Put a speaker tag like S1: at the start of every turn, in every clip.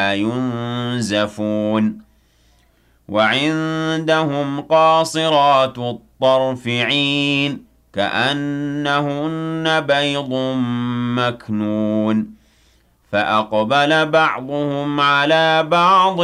S1: ينزفون وعندهم قاصرات الطرف عين كأنهن بيض مكنون فأقبل بعضهم على بعض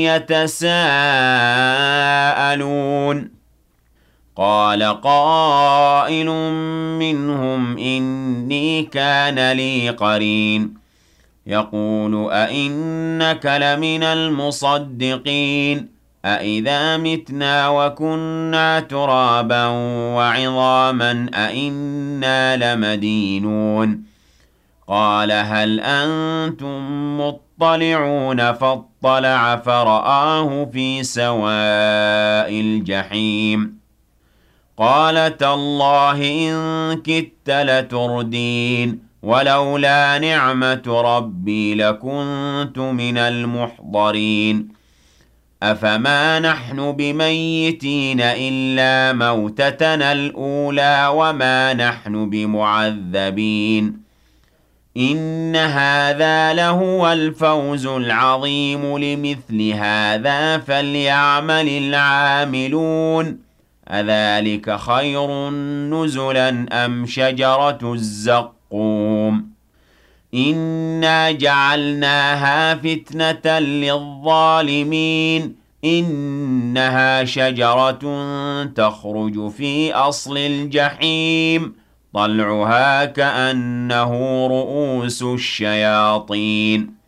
S1: يتساءلون قال قائل منهم إني كان لي قرين يقول أئنك لمن المصدقين أئذا متنا وكنا ترابا وعظاما أئنا لمدينون قال هل أنتم مطلعون فاطلع فرآه في سواء الجحيم قال تالله إن كدت لتردين ولولا نعمة ربي لكنت من المحضرين أفما نحن بميتين إلا موتتنا الأولى وما نحن بمعذبين إن هذا لهو الفوز العظيم لمثل هذا فليعمل العاملون أذلك خير نزلا أم شجرة الزقوم إنا جعلناها فتنة للظالمين إنها شجرة تخرج في أصل الجحيم طلعها كأنه رؤوس الشياطين